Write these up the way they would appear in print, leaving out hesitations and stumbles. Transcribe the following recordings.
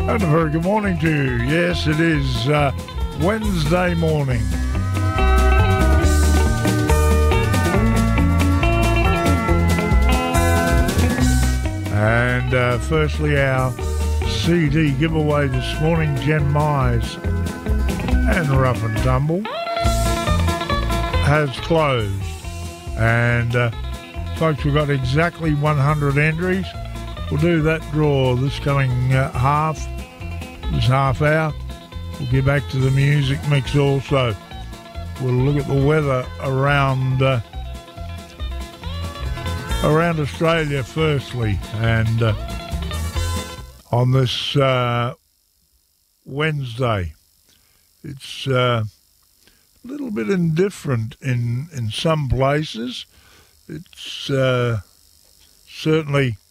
And a very good morning to you. Yes, it is Wednesday morning. And firstly, our CD giveaway this morning, Jen Myers and Rough and Tumble, has closed. And folks, we've got exactly 100 entries. We'll do that draw this coming half hour. We'll get back to the music mix also. We'll look at the weather around Australia firstly. And on this Wednesday, it's a little bit indifferent in some places. It's certainly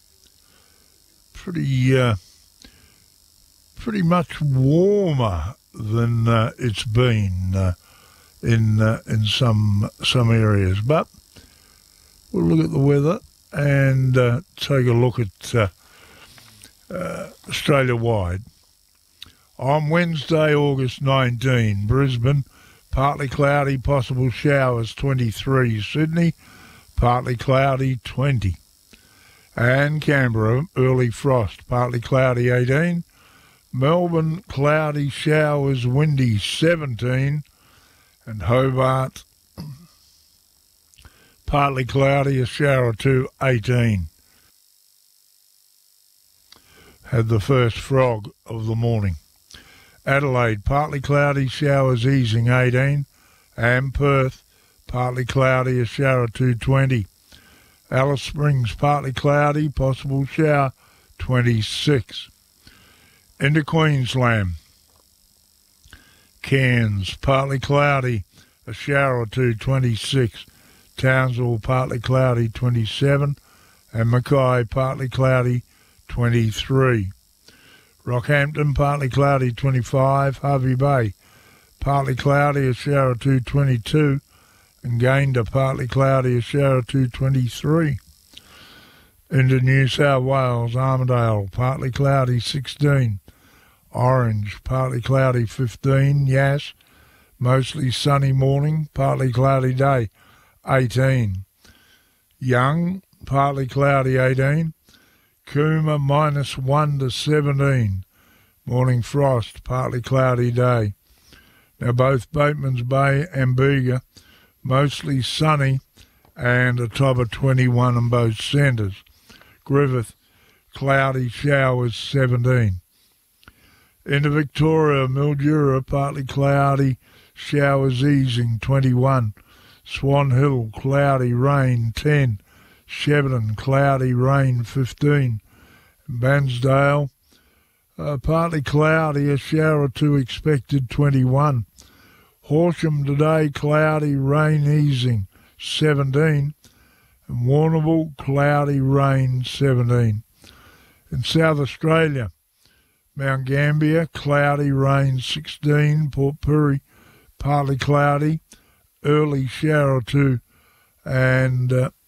pretty much warmer than it's been in some areas. But we'll look at the weather and take a look at Australia-wide. On Wednesday, August 19, Brisbane, partly cloudy, possible showers, 23. Sydney, partly cloudy, 20. And Canberra, early frost, partly cloudy, 18. Melbourne, cloudy, showers, windy, 17. And Hobart, partly cloudy, a shower or two, 18. Had the first frog of the morning. Adelaide, partly cloudy, showers easing, 18. And Perth, partly cloudy, a shower or two, 20. Alice Springs, partly cloudy, possible shower, 26. Into Queensland. Cairns, partly cloudy, a shower or two, 26. Townsville, partly cloudy, 27. And Mackay, partly cloudy, 23. Rockhampton, partly cloudy, 25. Hervey Bay, partly cloudy, a shower or two, 22. And Gayndah, partly cloudy, a shower or two, 23. Into New South Wales, Armidale, partly cloudy, 16. Orange, partly cloudy, 15. Yass, mostly sunny morning, partly cloudy day, 18. Young, partly cloudy, 18. Cooma, -1 to 17. Morning frost, partly cloudy day. Now both Bateman's Bay and Bega, mostly sunny and a top of 21 on both centres. Griffith, cloudy, showers, 17. Into Victoria, Mildura, partly cloudy, showers easing, 21. Swan Hill, cloudy, rain, 10. Shepparton, cloudy, rain, 15. Bairnsdale, partly cloudy, a shower or two expected, 21. Horsham today, cloudy, rain easing, 17. And Warrnambool, cloudy, rain, 17. In South Australia, Mount Gambier, cloudy, rain, 16. Port Pirie, partly cloudy, early shower or two, and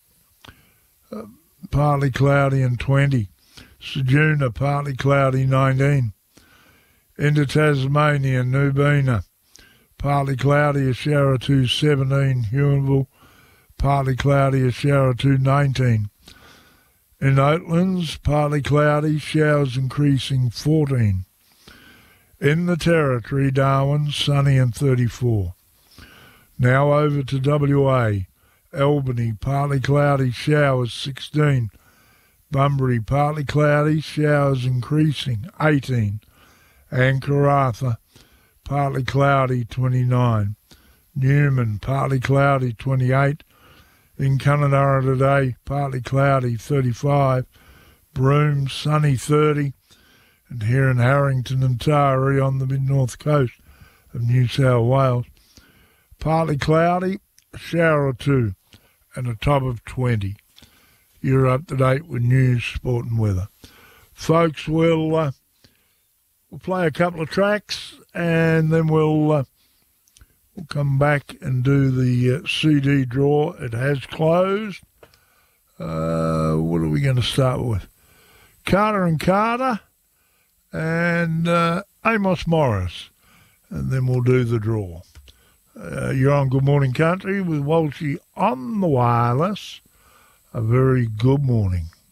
partly cloudy and 20. Ceduna, partly cloudy, 19. Into Tasmania, Nubina, partly cloudy, a shower or two, 17. Huonville, partly cloudy, a shower or two, 19. In Oatlands, partly cloudy, showers increasing, 14. In the Territory, Darwin, sunny and 34. Now over to WA. Albany, partly cloudy, showers, 16. Bunbury, partly cloudy, showers increasing, 18. And Karratha, partly cloudy, 29. Newman, partly cloudy, 28. In Kununurra today, partly cloudy, 35. Broome, sunny, 30. And here in Harrington and Taree on the mid-north coast of New South Wales, partly cloudy, a shower or two, and a top of 20. You're up to date with news, sport and weather. Folks, we'll play a couple of tracks and then we'll come back and do the CD draw. It has closed. What are we going to start with? Carter and Carter and Amos Morris, and then we'll do the draw. You're on Good Morning Country with Walshy on the wireless. A very good morning.